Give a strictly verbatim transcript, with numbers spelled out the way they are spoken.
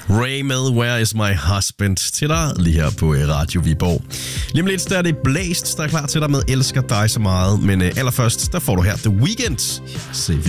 Ray med Where is my husband til dig lige her på Radio Viborg. Lige om lidt, der er det Blæst, der er klar til dig med Elsker dig så meget. Men uh, allerførst, der får du her The Weeknd. Se